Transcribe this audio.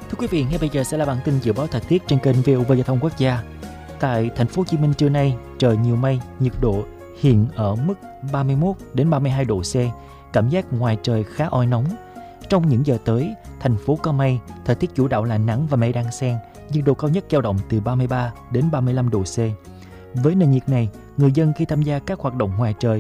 Thưa quý vị, ngay bây giờ sẽ là bản tin dự báo thời tiết trên kênh VOV Giao thông Quốc gia. Tại thành phố Hồ Chí Minh trưa nay, trời nhiều mây, nhiệt độ hiện ở mức 31 đến 32 độ C, cảm giác ngoài trời khá oi nóng. Trong những giờ tới, thành phố có mây, thời tiết chủ đạo là nắng và mây đan xen, nhiệt độ cao nhất dao động từ 33 đến 35 độ C. Với nền nhiệt này, người dân khi tham gia các hoạt động ngoài trời